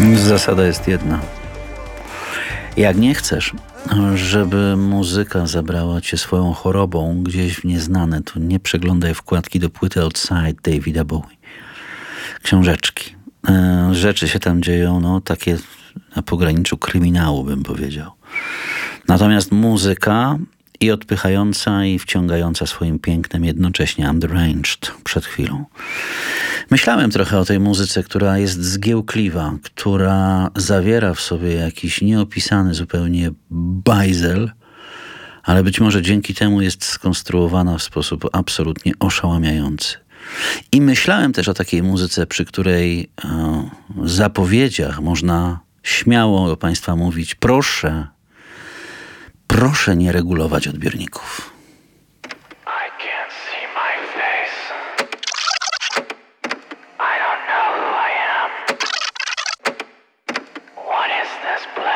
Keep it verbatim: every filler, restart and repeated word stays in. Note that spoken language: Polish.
Zasada jest jedna. Jak nie chcesz, żeby muzyka zabrała cię swoją chorobą gdzieś w nieznane, to nie przeglądaj wkładki do płyty Outside Davida Bowie. Książeczki. Rzeczy się tam dzieją, no takie na pograniczu kryminału, bym powiedział. Natomiast muzyka i odpychająca, i wciągająca swoim pięknem jednocześnie. Underanged przed chwilą. Myślałem trochę o tej muzyce, która jest zgiełkliwa, która zawiera w sobie jakiś nieopisany zupełnie bajzel, ale być może dzięki temu jest skonstruowana w sposób absolutnie oszałamiający. I myślałem też o takiej muzyce, przy której e, zapowiedziach można śmiało do Państwa mówić: proszę, proszę nie regulować odbiorników. This place.